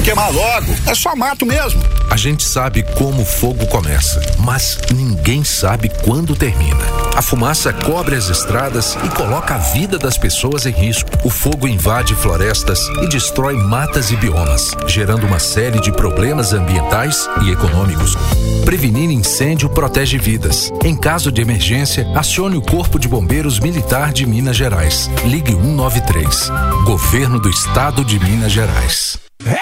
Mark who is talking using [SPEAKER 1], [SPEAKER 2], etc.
[SPEAKER 1] queimar logo. É só mato mesmo.
[SPEAKER 2] A gente sabe como o fogo começa, mas ninguém sabe quando termina. A fumaça cobre as estradas e coloca a vida das pessoas em risco. O fogo invade florestas e destrói matas e biomas, gerando uma série de problemas ambientais e econômicos. Prevenir incêndio protege vidas. Em caso de emergência, acione o Corpo de Bombeiros Militar de Minas Gerais. Ligue 193. Governo do Estado de Minas Gerais.